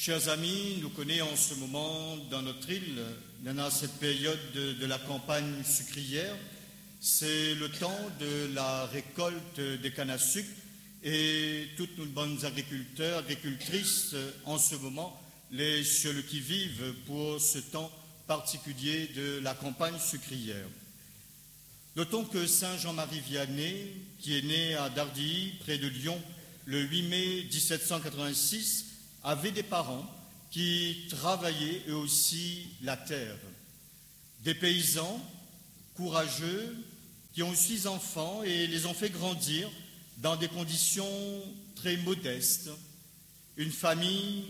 Chers amis, nous connaissons en ce moment dans notre île, dans cette période de la campagne sucrière, c'est le temps de la récolte des cannes à sucre et toutes nos bonnes agriculteurs, agricultrices en ce moment, les sur le qui-vive pour ce temps particulier de la campagne sucrière. Notons que Saint Jean-Marie Vianney, qui est né à Dardilly, près de Lyon, le 8 mai 1786, avait des parents qui travaillaient eux aussi la terre. Des paysans courageux qui ont eu 6 enfants et les ont fait grandir dans des conditions très modestes. Une famille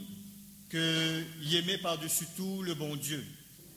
qui aimait par-dessus tout le bon Dieu.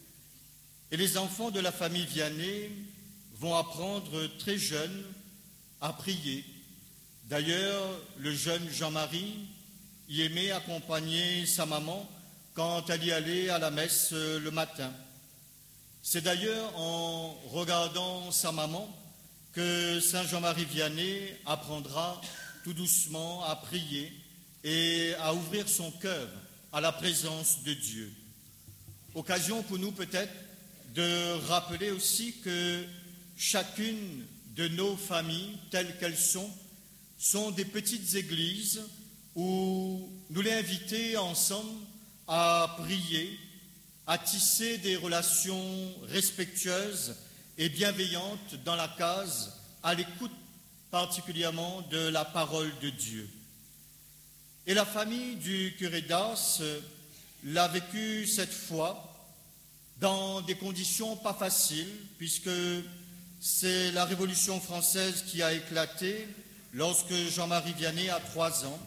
Et les enfants de la famille Vianney vont apprendre très jeunes à prier. D'ailleurs, le jeune Jean-Marie y aimait accompagner sa maman quand elle y allait à la messe le matin. C'est d'ailleurs en regardant sa maman que Saint Jean-Marie Vianney apprendra tout doucement à prier et à ouvrir son cœur à la présence de Dieu. Occasion pour nous peut-être de rappeler aussi que chacune de nos familles, telles qu'elles sont des petites églises où nous les invitons ensemble à prier, à tisser des relations respectueuses et bienveillantes dans la case, à l'écoute particulièrement de la parole de Dieu. Et la famille du curé d'Ars l'a vécu cette fois dans des conditions pas faciles, puisque c'est la Révolution française qui a éclaté lorsque Jean-Marie Vianney a 3 ans.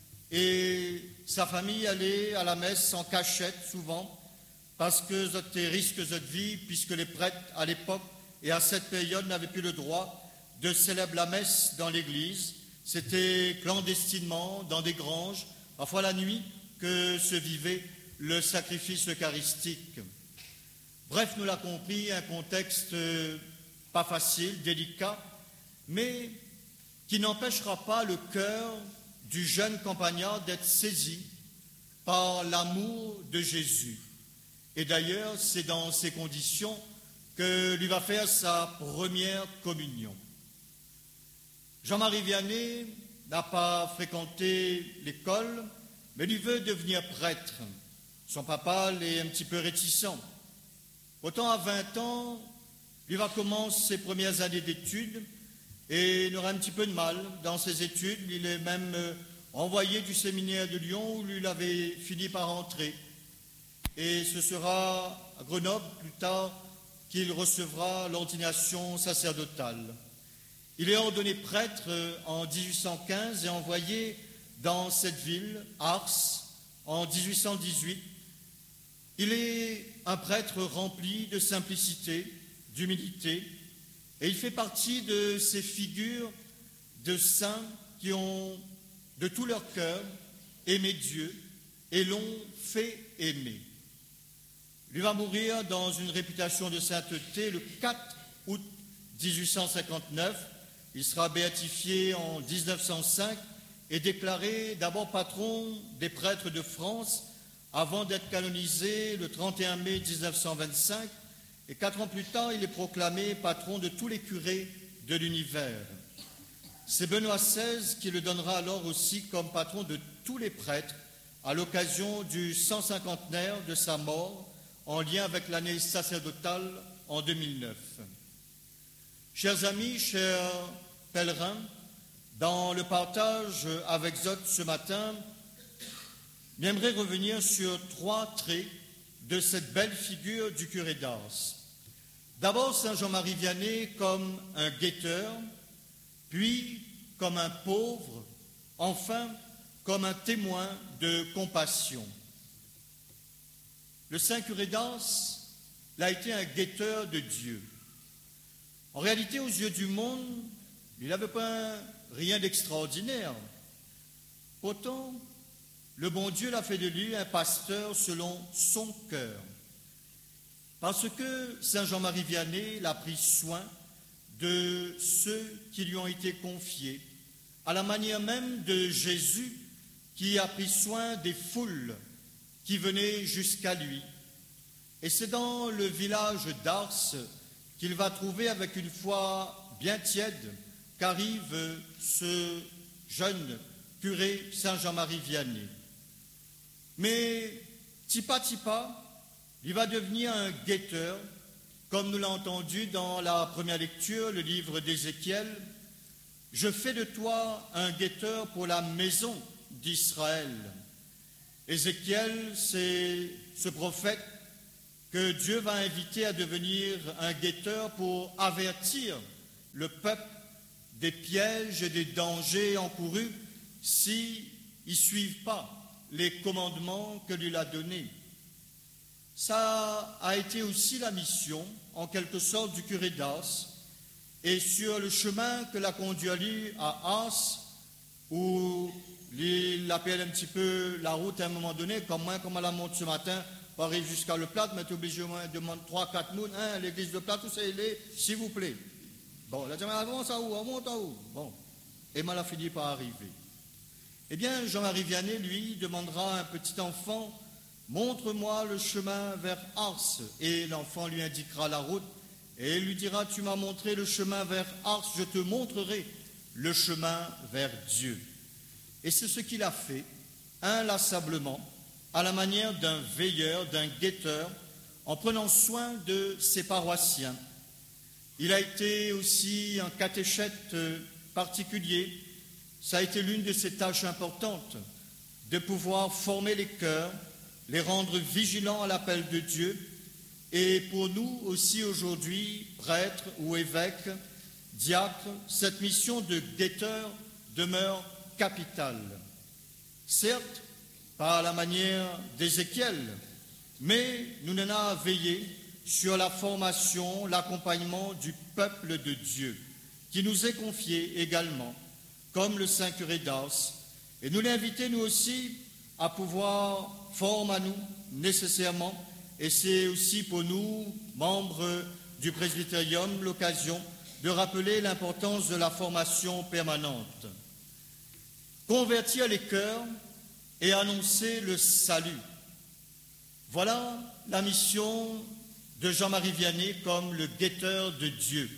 Et sa famille allait à la messe en cachette souvent, parce que c'était risque de vie, puisque les prêtres à l'époque et à cette période n'avaient plus le droit de célébrer la messe dans l'église. C'était clandestinement, dans des granges, parfois la nuit, que se vivait le sacrifice eucharistique. Bref, nous l'avons compris, un contexte pas facile, délicat, mais qui n'empêchera pas le cœur du jeune campagnard d'être saisi par l'amour de Jésus. Et d'ailleurs, c'est dans ces conditions que lui va faire sa première communion. Jean-Marie Vianney n'a pas fréquenté l'école, mais lui veut devenir prêtre. Son papa l'est un petit peu réticent. Pourtant, à 20 ans, lui va commencer ses premières années d'études et il aura un petit peu de mal dans ses études. Il est même envoyé du séminaire de Lyon où il avait fini par entrer. Et ce sera à Grenoble, plus tard, qu'il recevra l'ordination sacerdotale. Il est ordonné prêtre en 1815 et envoyé dans cette ville, Ars, en 1818. Il est un prêtre rempli de simplicité, d'humilité, et il fait partie de ces figures de saints qui ont, de tout leur cœur, aimé Dieu et l'ont fait aimer. Il va mourir dans une réputation de sainteté le 4 août 1859. Il sera béatifié en 1905 et déclaré d'abord patron des prêtres de France avant d'être canonisé le 31 mai 1925. Et 4 ans plus tard, il est proclamé patron de tous les curés de l'univers. C'est Benoît XVI qui le donnera alors aussi comme patron de tous les prêtres à l'occasion du 150aire de sa mort en lien avec l'année sacerdotale en 2009. Chers amis, chers pèlerins, dans le partage avec Zot ce matin, j'aimerais revenir sur 3 traits de cette belle figure du curé d'Ars. D'abord, Saint Jean-Marie Vianney comme un guetteur, puis comme un pauvre, enfin comme un témoin de compassion. Le Saint curé d'Ars a été un guetteur de Dieu. En réalité, aux yeux du monde, il n'avait pas rien d'extraordinaire. Pourtant, le bon Dieu l'a fait de lui un pasteur selon son cœur. Parce que Saint Jean-Marie Vianney l'a pris soin de ceux qui lui ont été confiés, à la manière même de Jésus qui a pris soin des foules qui venaient jusqu'à lui. Et c'est dans le village d'Ars qu'il va trouver avec une foi bien tiède qu'arrive ce jeune curé Saint Jean-Marie Vianney. Mais tipa, il va devenir un guetteur, comme nous l'avons entendu dans la première lecture, le livre d'Ézéchiel. « Je fais de toi un guetteur pour la maison d'Israël. » Ézéchiel, c'est ce prophète que Dieu va inviter à devenir un guetteur pour avertir le peuple des pièges et des dangers encourus s'ils ne suivent pas les commandements que lui a donnés. Ça a été aussi la mission, en quelque sorte, du curé d'Ars. Et sur le chemin que l'a conduit à Ars, où il appelle un petit peu la route à un moment donné, comme moi, comme à la monte ce matin, pour arriver jusqu'à Le Plate, mais tu es obligé de demander 3-4 mounes, l'église de Plate, tout ça, il est, s'il vous plaît. Bon, il a dit, mais avance à où, on monte à où? Bon, et mal a fini par arriver. Eh bien, Jean-Marie Vianney, lui, demandera à un petit enfant, montre-moi le chemin vers Ars, et l'enfant lui indiquera la route, et il lui dira, tu m'as montré le chemin vers Ars, je te montrerai le chemin vers Dieu. Et c'est ce qu'il a fait, inlassablement, à la manière d'un veilleur, d'un guetteur, en prenant soin de ses paroissiens. Il a été aussi un catéchète particulier. Ça a été l'une de ses tâches importantes, de pouvoir former les cœurs, les rendre vigilants à l'appel de Dieu. Et pour nous aussi aujourd'hui, prêtres ou évêques, diacres, cette mission de guetteur demeure capitale. Certes, pas à la manière d'Ézéchiel, mais nous n'en avons à veiller sur la formation, l'accompagnement du peuple de Dieu, qui nous est confié également, comme le Saint curé d'Ars. Et nous l'inviter, nous aussi, à pouvoir former à nous nécessairement. Et c'est aussi pour nous, membres du presbytérium, l'occasion de rappeler l'importance de la formation permanente. Convertir les cœurs et annoncer le salut. Voilà la mission de Jean-Marie Vianney comme le guetteur de Dieu.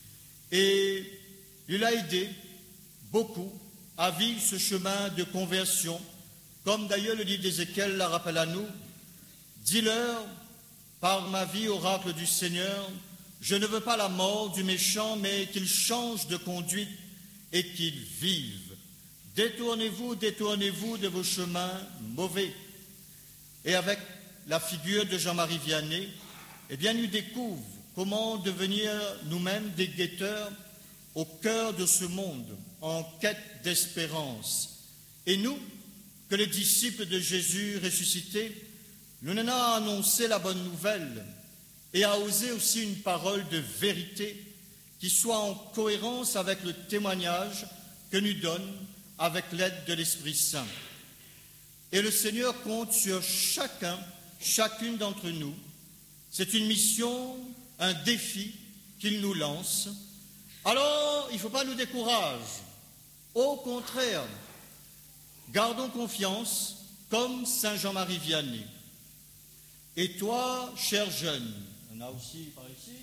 Et il a aidé beaucoup à vivre ce chemin de conversion, comme d'ailleurs le livre d'Ézéchiel la rappelle à nous. Dis-leur, par ma vie, oracle du Seigneur, je ne veux pas la mort du méchant, mais qu'il change de conduite et qu'il vive. Détournez-vous de vos chemins mauvais. Et avec la figure de Jean-Marie Vianney, eh bien, nous découvre comment devenir nous-mêmes des guetteurs au cœur de ce monde, en quête d'espérance. Et nous, que les disciples de Jésus ressuscité, nous en avons annoncé la bonne nouvelle et à oser aussi une parole de vérité qui soit en cohérence avec le témoignage que nous donne avec l'aide de l'Esprit Saint. Et le Seigneur compte sur chacune d'entre nous. C'est une mission, un défi qu'il nous lance. Alors, il ne faut pas nous décourager. Au contraire, gardons confiance comme Saint Jean-Marie Vianney. Et toi, cher jeune, il y en a aussi par ici,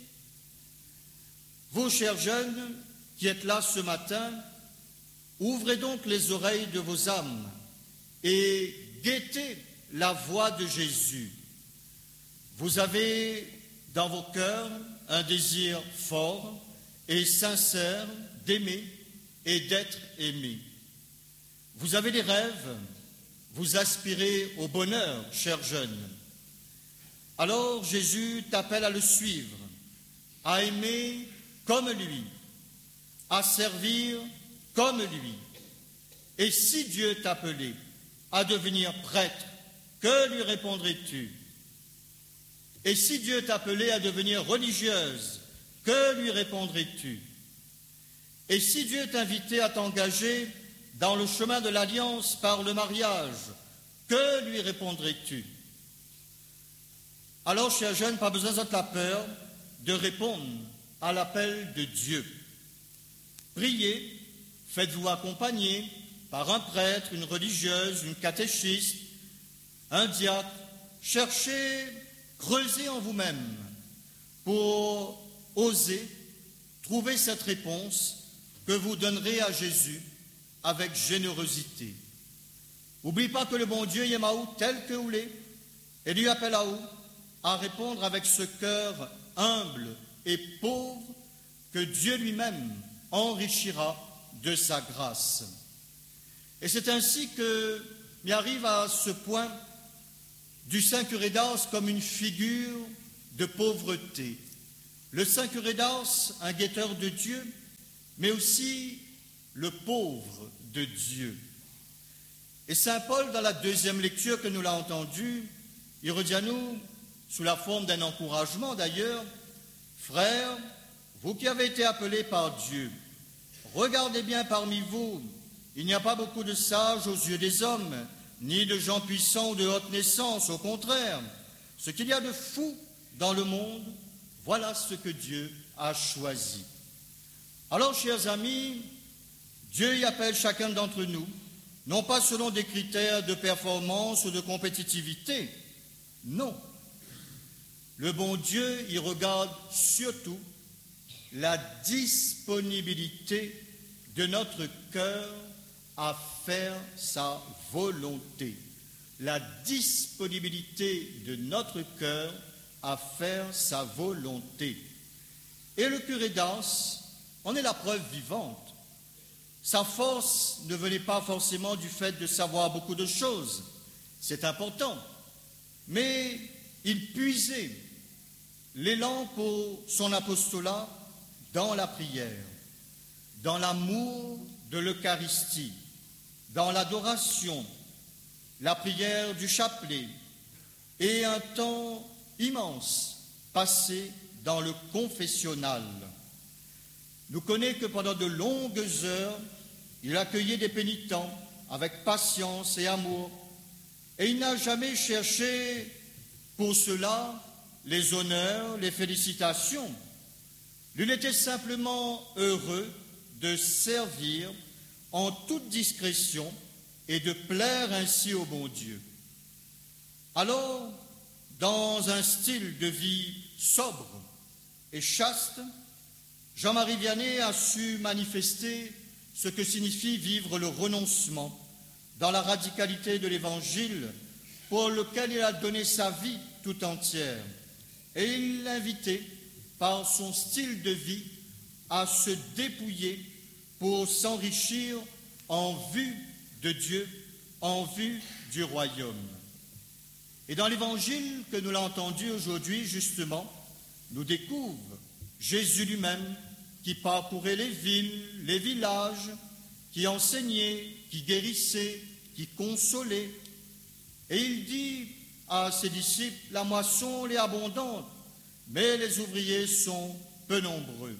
vous, chers jeunes, qui êtes là ce matin, ouvrez donc les oreilles de vos âmes et guettez la voix de Jésus. Vous avez dans vos cœurs un désir fort et sincère d'aimer et d'être aimé. Vous avez des rêves, vous aspirez au bonheur, chers jeunes. Alors Jésus t'appelle à le suivre, à aimer comme lui, à servir comme lui. Et si Dieu t'appelait à devenir prêtre, que lui répondrais-tu? Et si Dieu t'appelait à devenir religieuse, que lui répondrais-tu? Et si Dieu t'invitait à t'engager dans le chemin de l'alliance par le mariage, que lui répondrais-tu? Alors, chers jeunes, pas besoin de la peur de répondre à l'appel de Dieu. Priez, faites-vous accompagner par un prêtre, une religieuse, une catéchiste, un diacre, cherchez, creusez en vous-même pour oser trouver cette réponse que vous donnerez à Jésus avec générosité. N'oublie pas que le bon Dieu y est Maou tel que vous l'êtes et lui appelle à vous à répondre avec ce cœur humble et pauvre que Dieu lui-même enrichira de sa grâce. Et c'est ainsi que m'y arrive à ce point du Saint Curé d'Ars comme une figure de pauvreté. Le Saint Curé d'Ars, un guetteur de Dieu, mais aussi le pauvre de Dieu. Et Saint Paul, dans la deuxième lecture que nous l'avons entendue, il redit à nous, sous la forme d'un encouragement d'ailleurs, « Frères, vous qui avez été appelés par Dieu, regardez bien parmi vous, il n'y a pas beaucoup de sages aux yeux des hommes, ni de gens puissants ou de haute naissance, au contraire. Ce qu'il y a de fou dans le monde, voilà ce que Dieu a choisi. » Alors, chers amis, Dieu y appelle chacun d'entre nous, non pas selon des critères de performance ou de compétitivité, non. Le bon Dieu y regarde surtout la disponibilité de notre cœur à faire sa volonté. La disponibilité de notre cœur à faire sa volonté. Et le curé d'Ars en est la preuve vivante. Sa force ne venait pas forcément du fait de savoir beaucoup de choses, c'est important, mais il puisait l'élan pour son apostolat dans la prière, dans l'amour de l'Eucharistie, dans l'adoration, la prière du chapelet et un temps immense passé dans le confessionnal. Nous connaissons que pendant de longues heures, il accueillait des pénitents avec patience et amour, et il n'a jamais cherché pour cela les honneurs, les félicitations. Il était simplement heureux de servir en toute discrétion et de plaire ainsi au bon Dieu. Alors, dans un style de vie sobre et chaste, Jean-Marie Vianney a su manifester ce que signifie vivre le renoncement dans la radicalité de l'Évangile pour lequel il a donné sa vie tout entière. Et il l'invitait, par son style de vie, à se dépouiller pour s'enrichir en vue de Dieu, en vue du royaume. Et dans l'Évangile que nous l'avons entendu aujourd'hui, justement, nous découvre Jésus lui-même qui parcourait les villes, les villages, qui enseignait, qui guérissait, qui consolait. Et il dit à ses disciples, la moisson est abondante, mais les ouvriers sont peu nombreux.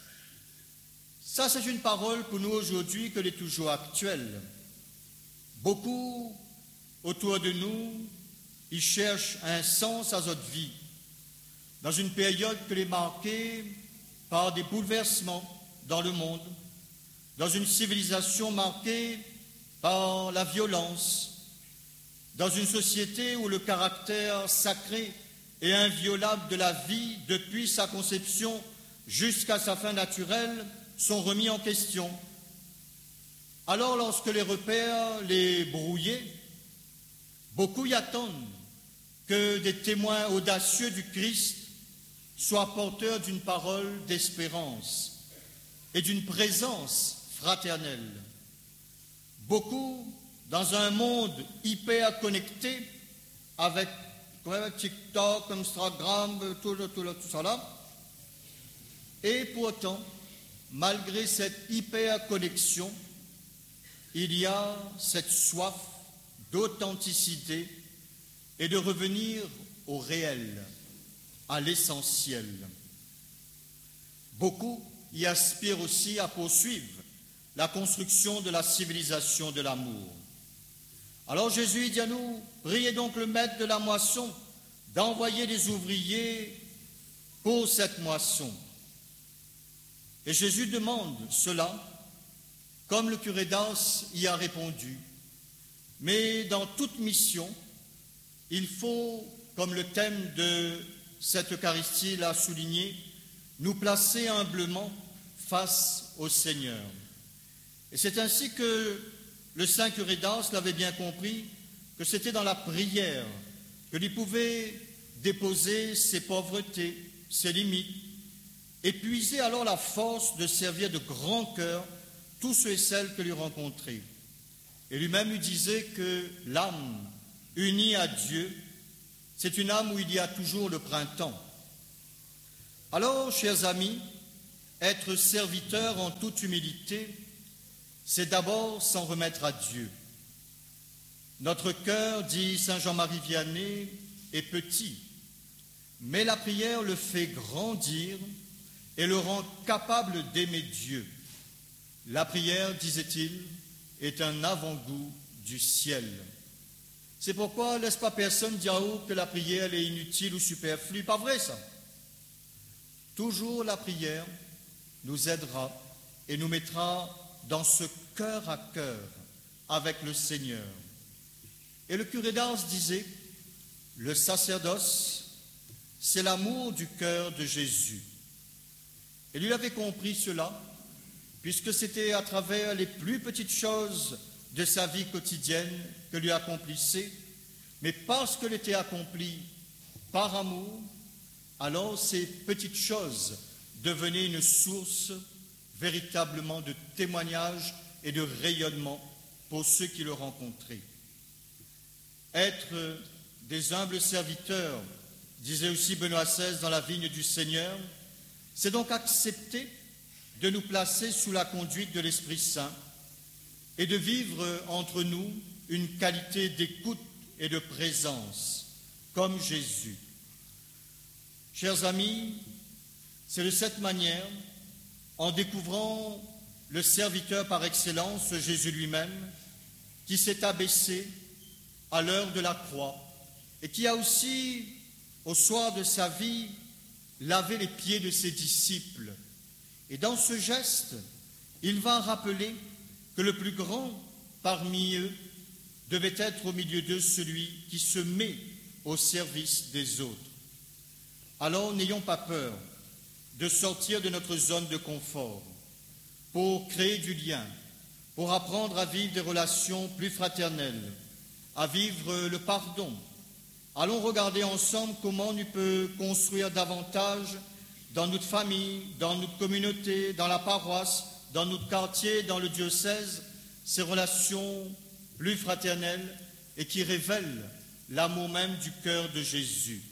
Ça, c'est une parole pour nous aujourd'hui qu'elle est toujours actuelle. Beaucoup autour de nous, ils cherchent un sens à notre vie, dans une période que est marquée par des bouleversements dans le monde, dans une civilisation marquée par la violence, dans une société où le caractère sacré et inviolable de la vie, depuis sa conception jusqu'à sa fin naturelle, sont remis en question. Alors, lorsque les repères les brouillés, beaucoup y attendent que des témoins audacieux du Christ soient porteurs d'une parole d'espérance et d'une présence fraternelle. Beaucoup, dans un monde hyper connecté, avec TikTok, Instagram, tout ça là, et pourtant, malgré cette hyper connexion, il y a cette soif d'authenticité et de revenir au réel, à l'essentiel. Beaucoup y aspirent aussi à poursuivre la construction de la civilisation de l'amour. Alors Jésus dit à nous, priez donc le maître de la moisson d'envoyer des ouvriers pour cette moisson. Et Jésus demande cela, comme le curé d'Ars y a répondu. Mais dans toute mission, il faut, comme le thème de cette Eucharistie l'a souligné, nous placer humblement face au Seigneur. Et c'est ainsi que le Saint curé d'Ars l'avait bien compris, que c'était dans la prière que lui pouvait déposer ses pauvretés, ses limites, et puiser alors la force de servir de grand cœur tous ceux et celles que lui rencontrait. Et lui-même lui disait que l'âme unie à Dieu, c'est une âme où il y a toujours le printemps. Alors, chers amis, être serviteur en toute humilité, c'est d'abord s'en remettre à Dieu. Notre cœur, dit saint Jean-Marie Vianney, est petit, mais la prière le fait grandir et le rend capable d'aimer Dieu. La prière, disait-il, est un avant-goût du ciel. C'est pourquoi laisse pas personne dire que la prière est inutile ou superflue. Pas vrai ça. Toujours la prière nous aidera et nous mettra dans ce cœur à cœur avec le Seigneur. Et le curé d'Ars disait, le sacerdoce, c'est l'amour du cœur de Jésus. Et lui avait compris cela, puisque c'était à travers les plus petites choses de sa vie quotidienne que lui accomplissait, mais parce qu'elle était accomplie par amour, alors ces petites choses devenaient une source véritablement de témoignage et de rayonnement pour ceux qui le rencontraient. Être des humbles serviteurs, disait aussi Benoît XVI dans la vigne du Seigneur, c'est donc accepter de nous placer sous la conduite de l'Esprit Saint et de vivre entre nous une qualité d'écoute et de présence, comme Jésus. Chers amis, c'est de cette manière, en découvrant le serviteur par excellence, Jésus lui-même, qui s'est abaissé à l'heure de la croix et qui a aussi, au soir de sa vie, lavé les pieds de ses disciples. Et dans ce geste, il va rappeler que le plus grand parmi eux devait être au milieu d'eux celui qui se met au service des autres. Alors n'ayons pas peur de sortir de notre zone de confort pour créer du lien, pour apprendre à vivre des relations plus fraternelles, à vivre le pardon. Allons regarder ensemble comment nous pouvons construire davantage dans notre famille, dans notre communauté, dans la paroisse, dans notre quartier, dans le diocèse, ces relations plus fraternelles et qui révèlent l'amour même du cœur de Jésus.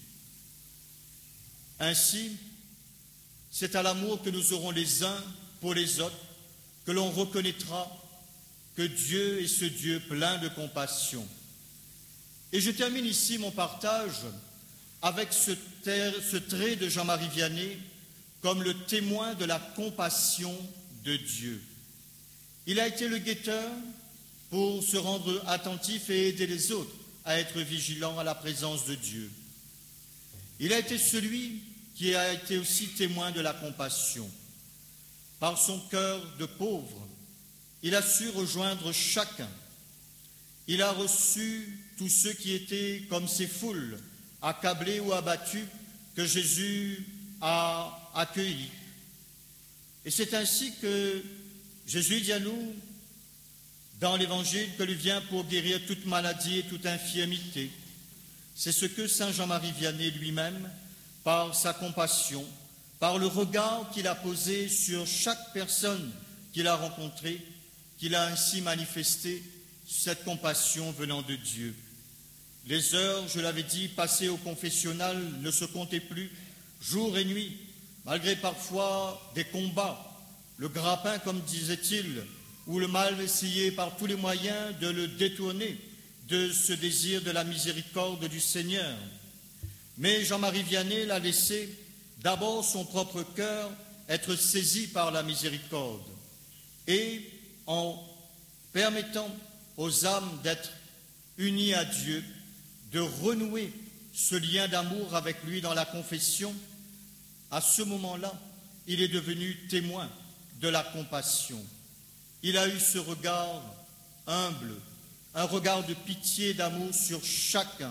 Ainsi, c'est à l'amour que nous aurons les uns pour les autres que l'on reconnaîtra que Dieu est ce Dieu plein de compassion. Et je termine ici mon partage avec ce trait de Jean-Marie Vianney comme le témoin de la compassion de Dieu. Il a été le guetteur pour se rendre attentif et aider les autres à être vigilants à la présence de Dieu. Il a été celui qui a été aussi témoin de la compassion. Par son cœur de pauvre, il a su rejoindre chacun. Il a reçu tous ceux qui étaient comme ces foules, accablés ou abattus, que Jésus a accueillis. Et c'est ainsi que Jésus dit à nous, dans l'Évangile, que lui vient pour guérir toute maladie et toute infirmité. C'est ce que saint Jean-Marie Vianney lui-même, par sa compassion, par le regard qu'il a posé sur chaque personne qu'il a rencontrée, qu'il a ainsi manifesté cette compassion venant de Dieu. Les heures, je l'avais dit, passées au confessionnal ne se comptaient plus, jour et nuit, malgré parfois des combats, le grappin, comme disait-il, où le mal essayait par tous les moyens de le détourner de ce désir de la miséricorde du Seigneur. Mais Jean-Marie Vianney l'a laissé d'abord son propre cœur être saisi par la miséricorde et en permettant aux âmes d'être unies à Dieu, de renouer ce lien d'amour avec lui dans la confession, à ce moment-là, il est devenu témoin de la compassion. Il a eu ce regard humble, un regard de pitié, d'amour sur chacun,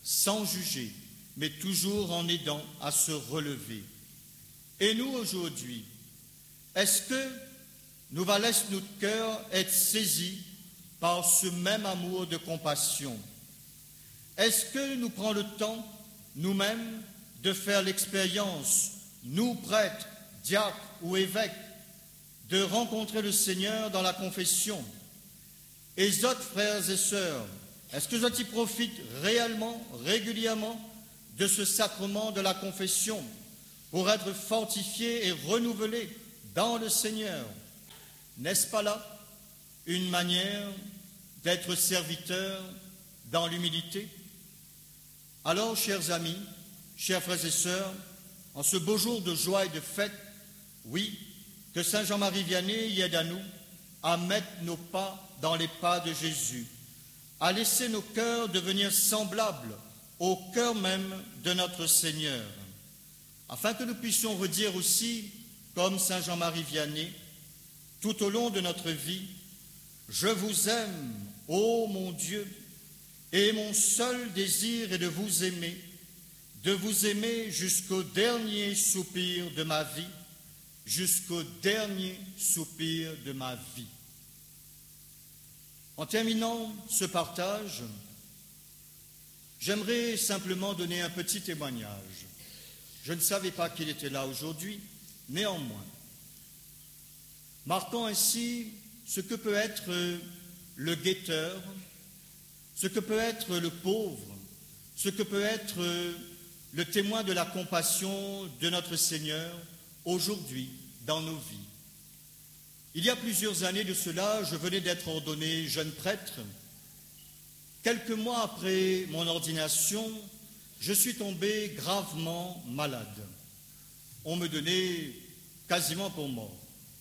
sans juger, mais toujours en aidant à se relever. Et nous, aujourd'hui, est-ce que nous va laisser notre cœur être saisi par ce même amour de compassion? Est-ce que nous prenons le temps, nous-mêmes, de faire l'expérience, nous prêtres, diacres ou évêques, de rencontrer le Seigneur dans la confession? Et les autres frères et sœurs, est-ce que vous y profitent réellement, régulièrement, de ce sacrement de la confession pour être fortifiés et renouvelés dans le Seigneur? N'est-ce pas là une manière d'être serviteur dans l'humilité? Alors, chers amis, chers frères et sœurs, en ce beau jour de joie et de fête, oui, que Saint Jean-Marie Vianney y aide à nous à mettre nos pas dans les pas de Jésus, à laisser nos cœurs devenir semblables au cœur même de notre Seigneur, afin que nous puissions redire aussi, comme Saint Jean-Marie Vianney, tout au long de notre vie, « Je vous aime, ô mon Dieu, et mon seul désir est de vous aimer jusqu'au dernier soupir de ma vie, jusqu'au dernier soupir de ma vie. » En terminant ce partage, j'aimerais simplement donner un petit témoignage. Je ne savais pas qu'il était là aujourd'hui, néanmoins, marquant ainsi ce que peut être le guetteur, ce que peut être le pauvre, ce que peut être le témoin de la compassion de notre Seigneur aujourd'hui dans nos vies. Il y a plusieurs années de cela, je venais d'être ordonné jeune prêtre. Quelques mois après mon ordination, je suis tombé gravement malade. On me donnait quasiment pour mort.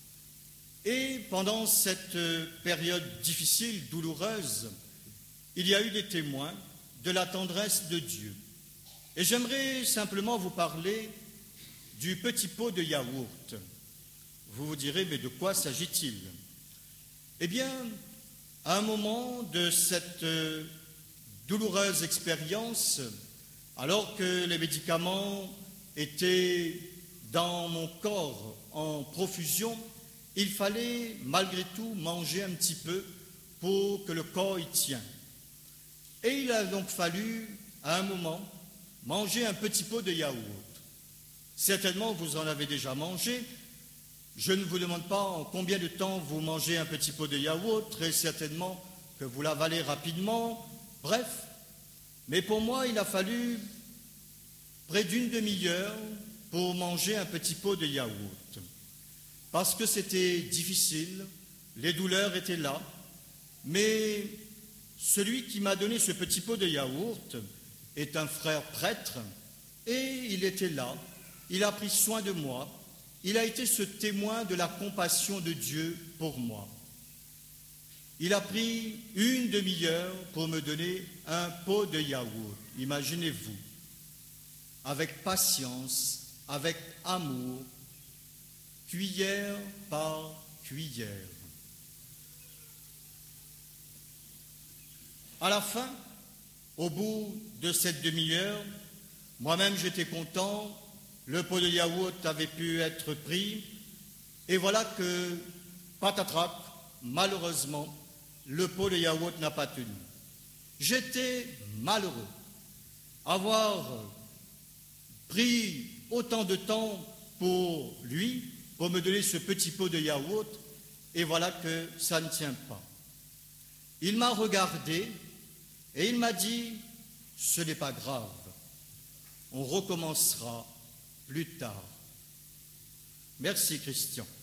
Et pendant cette période difficile, douloureuse, il y a eu des témoins de la tendresse de Dieu. Et j'aimerais simplement vous parler du petit pot de yaourt. Vous vous direz, mais de quoi s'agit-il? Eh bien, à un moment de cette douloureuse expérience, alors que les médicaments étaient dans mon corps en profusion, il fallait malgré tout manger un petit peu pour que le corps y tienne. Et il a donc fallu, à un moment, manger un petit pot de yaourt. Certainement, vous en avez déjà mangé. Je ne vous demande pas en combien de temps vous mangez un petit pot de yaourt, très certainement que vous l'avalez rapidement. Bref, mais pour moi, il a fallu près d'une demi-heure pour manger un petit pot de yaourt. Parce que c'était difficile, les douleurs étaient là, mais celui qui m'a donné ce petit pot de yaourt est un frère prêtre, et il était là, il a pris soin de moi, il a été ce témoin de la compassion de Dieu pour moi. Il a pris une demi-heure pour me donner un pot de yaourt, imaginez-vous, avec patience, avec amour, cuillère par cuillère. À la fin, au bout de cette demi-heure, moi-même j'étais content, le pot de yaourt avait pu être pris, et voilà que, patatrac, malheureusement, le pot de yaourt n'a pas tenu. J'étais malheureux. Avoir pris autant de temps pour lui, pour me donner ce petit pot de yaourt, et voilà que ça ne tient pas. Il m'a regardé et il m'a dit « Ce n'est pas grave, on recommencera plus tard. » Merci Christian.